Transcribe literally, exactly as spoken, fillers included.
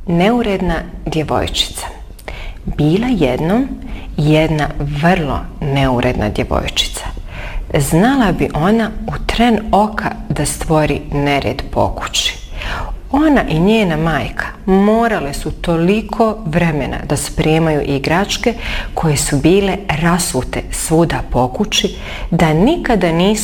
Neuredna djevojčica. Bila jednom jedna vrlo neuredna djevojčica. Znala bi ona u tren oka da stvori nered po kući. Ona i njena majka morale su toliko vremena da spremaju igračke koje su bile rasute svuda po kući, da nikada nisu